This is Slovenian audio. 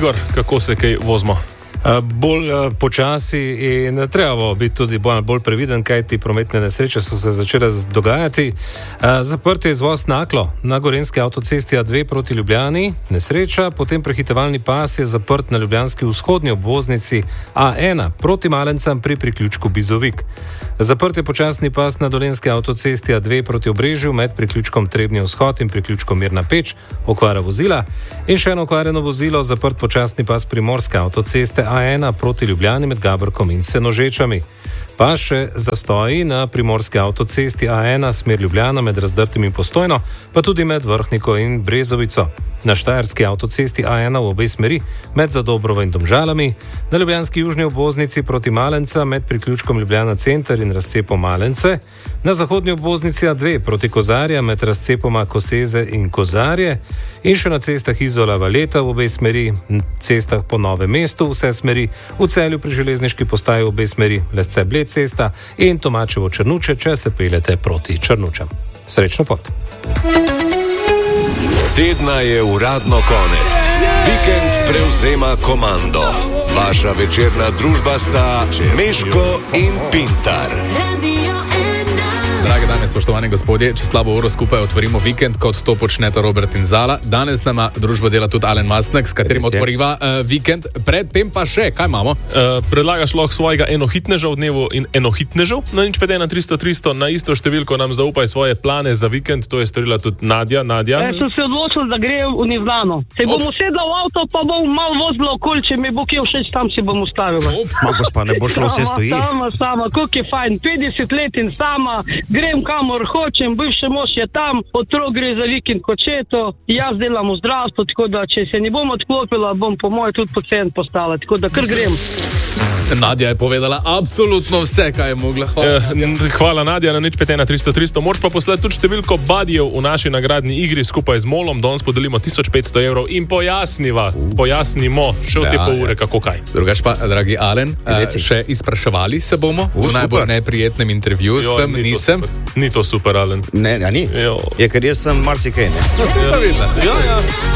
Igor, kako se kaj vozimo? Bolj počasi in treba biti tudi bolj previden, kaj ti prometne nesreče so se začele dogajati. Zaprt je izvoz Naklo na Gorenjski avtocesti A2 proti Ljubljani, nesreča, potem prehitevalni pas je zaprt na ljubljanski vzhodnji obvoznici A1 proti Malencam pri priključku Bizovik. Zaprt je počasni pas na Dolenjski avtocesti A2 proti Obrežju med priključkom Trebnji vzhod in priključkom Mirna Peč, okvara vozila in še eno okvarjeno vozilo, zaprt počasni pas Primorske avtoceste A1 proti Ljubljani med Gabrkom in Senožečami. Pa še zastoji na Primorski avtocesti A1 smer Ljubljana med Razdrtim in Postojno, pa tudi med Vrhniko in Brezovico. Na Štajerski avtocesti A1 v obe smeri med Zadobrovo in Domžalami, na ljubljanski južni obvoznici proti Malenca med priključkom Ljubljana center in razcepom Malence, na zahodnji obvoznici A2 proti Kozarja med razcepoma Koseze in Kozarje in še na cestah Izola Valeta v obe smeri, cestah po Novem mestu vse smeri, v Celju pri železniški postaji v obe smeri, Lesce Bled cesta in Tomačevo Črnuče, če se peljete proti Črnučam. Srečno pot! Tedna je uradno konec. Vikend prevzema komando. Vaša večerna družba sta Meško in Pintar. Drage dame, spoštovani gospodje, če slabo uro skupaj otvorimo vikend, kot to počneta Robert in Zala. Danes nama družbo dela tudi Alen Mastnak, s katerim otvoriva vikend. Predtem pa še, kaj imamo? Predlagaš lahko svojega enohitneža v dnevu in enohitnežev na 051 300 na isto številko nam zaupaj svoje plane za vikend. To je storila tudi Nadja. Sem se odločil, da grem v Nizlano. Se bom usedla v avto, pa bom malo vozila okoli, če mi bo kje všeč, tam si bom ustavila. Gospa, ne bo šlo, vse stoji. Sama, koliko je fajn, 50 let in sama, grem kamor hočem, bivši mož je tam, otrok gre za vikend kočeto, jaz delam v zdravstvu, tako da če se ne bom odklopila, bom po moje tudi pacient postala, tako da kar grem. Nadja je povedala absolutno vse, kaj je mogla. Hvala Nadja na 051 300. Moraš pa poslati tudi številko badijev v naši nagradni igri skupaj z Molom, danes podelimo 1500 evrov in pojasnimo še v te pol ure, kako kaj. Drugač pa, dragi Alen, še izpraševali se bomo v najbolj neprijetnem intervjuju. Nisem. Ni to super, Alen. Ne, ni? Je, ker jaz sem marsikaj, ne? No, sem pa videla se.